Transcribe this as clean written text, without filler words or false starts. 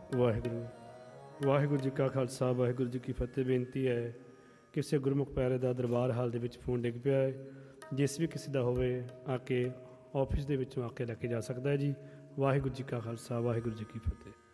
ਵਾਹਿਗੁਰੂ। ਵਾਹਿਗੁਰੂ ਜੀ ਕਾ ਖਾਲਸਾ, ਵਾਹਿਗੁਰੂ ਜੀ ਕੀ ਫਤਿਹ। ਬੇਨਤੀ ਹੈ, ਕਿਸੇ ਗੁਰਮੁਖ ਪਿਆਰੇ ਦਾ ਦਰਬਾਰ ਹਾਲ ਦੇ ਵਿੱਚ ਫੋਨ ਡਿੱਗ ਪਿਆ ਹੈ। ਜਿਸ ਵੀ ਕਿਸੇ ਦਾ ਹੋਵੇ ਆ ਕੇ ਆਫਿਸ ਦੇ ਵਿੱਚੋਂ ਆ ਕੇ ਲੈ ਕੇ ਜਾ ਸਕਦਾ ਹੈ ਜੀ। ਵਾਹਿਗੁਰੂ ਜੀ ਕਾ ਖਾਲਸਾ, ਵਾਹਿਗੁਰੂ ਜੀ ਕੀ ਫਤਿਹ।